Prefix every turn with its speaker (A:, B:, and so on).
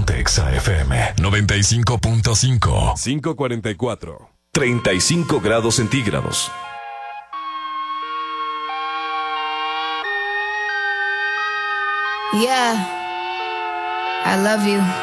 A: Ponte Exa FM 95.5.
B: 5:44.
C: 35 grados centígrados.
D: Yeah, I love you.